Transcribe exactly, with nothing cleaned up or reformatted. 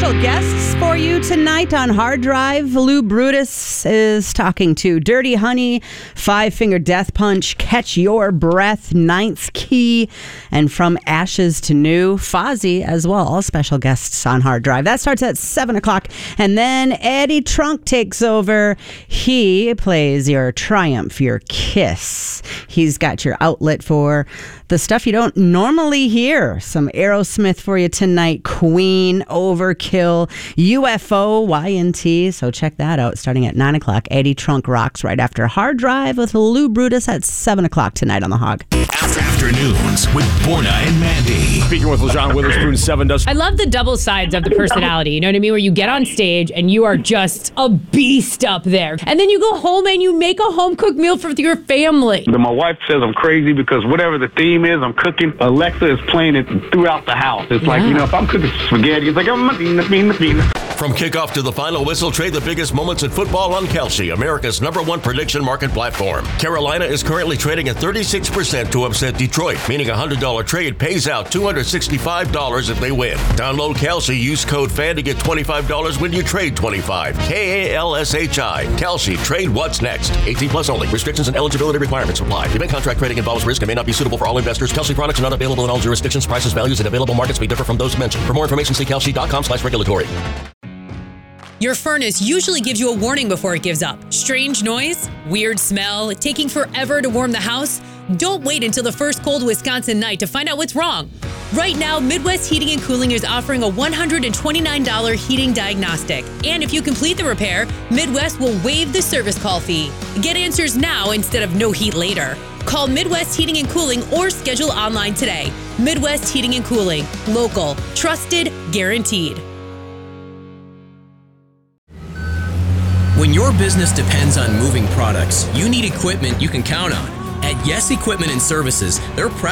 special guests for you tonight on Hard Drive. Lou Brutus is talking to Dirty Honey, Five Finger Death Punch, Catch Your Breath, Ninth Key, and From Ashes to New, Fozzy as well. All special guests on Hard Drive. That starts at seven o'clock. And then Eddie Trunk takes over. He plays your Triumph, your Kiss. He's got your outlet for the stuff you don't normally hear. Some Aerosmith for you tonight, Queen, Overkill, U F O, Y N T. So check that out starting at nine o'clock. Eddie Trunk rocks right after Hard Drive with Lou Brutus at seven o'clock tonight on The Hog. Afternoons with Borna and Mandy. Speaking with LeJean Witherspoon, seven does. I love the double sides of the personality. You know what I mean? Where you get on stage and you are just a beast up there. And then you go home and you make a home-cooked meal for your family. My wife says I'm crazy because whatever the theme is, I'm cooking. Alexa is playing it throughout the house. It's like, Yeah. you know, if I'm cooking spaghetti, it's like, I'm From kickoff to the final whistle, trade the biggest moments in football on Kalshi, America's number one prediction market platform. Carolina is currently trading at thirty-six percent to upset Detroit, meaning a one hundred dollars trade pays out two hundred sixty-five dollars if they win. Download Kalshi, use code FAN to get twenty-five dollars when you trade twenty-five dollars. K A L S H I. Kalshi, trade what's next. eighteen plus only. Restrictions and eligibility requirements apply. Event contract trading involves risk and may not be suitable for all investors. Kalshi products are not available in all jurisdictions. Prices, values, and available markets may differ from those mentioned. For more information, see kalshi.com slash regulatory. Your furnace usually gives you a warning before it gives up. Strange noise, weird smell, taking forever to warm the house? Don't wait until the first cold Wisconsin night to find out what's wrong. Right now, Midwest Heating and Cooling is offering a one hundred twenty-nine dollars heating diagnostic. And if you complete the repair, Midwest will waive the service call fee. Get answers now instead of no heat later. Call Midwest Heating and Cooling or schedule online today. Midwest Heating and Cooling. Local. Trusted. Guaranteed. When your business depends on moving products, you need equipment you can count on. At Yes Equipment and Services, they're proud